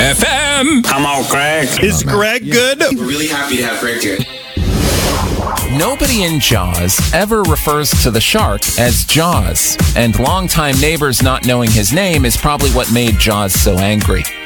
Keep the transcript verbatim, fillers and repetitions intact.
F M. Come on, Greg. Is Greg good? We're really happy to have Greg here. Nobody in Jaws ever refers to the shark as Jaws, and longtime neighbors not knowing his name is probably what made Jaws so angry.